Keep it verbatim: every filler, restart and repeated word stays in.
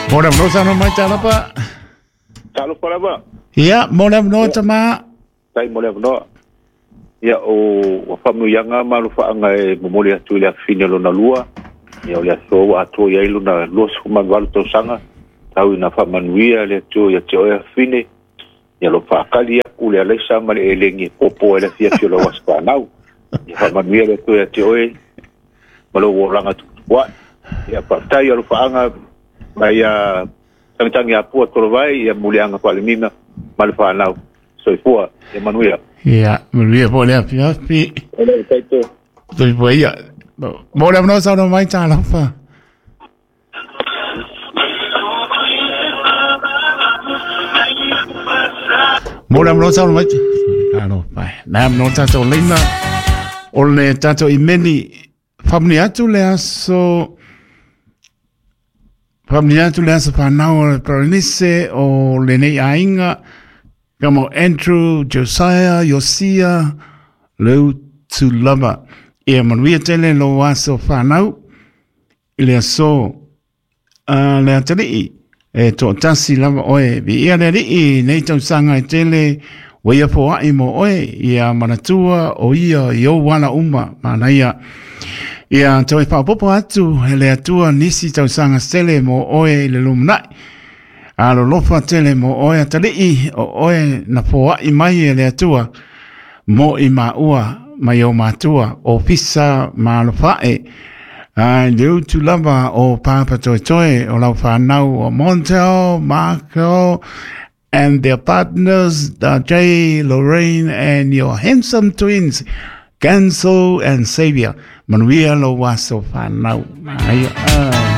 Mora no sa no mai tala pa. Talo para ba? Ia, mora no tama. Tai mora no. Ia o famuyanga malu fa nga e momoli atu le fine lo na lua. Ia le so atu ia ilu na los kuma valu to sanga. Tau na fa manuia le tu ia te o fine. Ia lo fa kali ku le le sa mali elengi popo ele fia fio lo waspa nau. Ia fa manuia le tu ia te o malo woranga tu wa. Ia pa tai lo fa nga mai a tangi a pua tolo vai ia mulianga pa le mina mal fa nau so pua e manuia ia mulia po le pia pi ele taito so pua ia mo le no sa no mai ta la fa mo le no sa no mai ah no pai na no ta to lina o le tato imeni famni atu le aso Famnia tu le sa fanau Province o le nei ainga como Andrew, Josiah, Yosia, le tu lava e manuia tele lo waso fanau le so a le tele e to tasi lava oe bi ia le ri nei tau sanga tele we fo ai mo oe ia manatua o ia yo wana uma manaia ia toi pa popo atu ele atua nisi tau sanga stele mo oe le lumnai a lo lofa tele mo oe atali o oe na poa i mai ele atua mo i maua mai o matua o pisa ma lo fae a leu tu lava o papa toi toi o lau whanau o Montel, Marco and their partners uh, Jay, Lorraine and your handsome twins Ganso and Xavier Manuia lo waso whanau. Ai, ai.